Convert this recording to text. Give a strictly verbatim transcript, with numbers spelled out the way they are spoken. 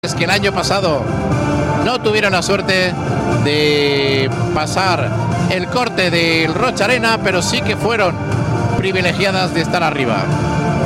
Es que el año pasado no tuvieron la suerte de pasar el corte del Rocha Arena, pero sí que fueron privilegiadas de estar arriba.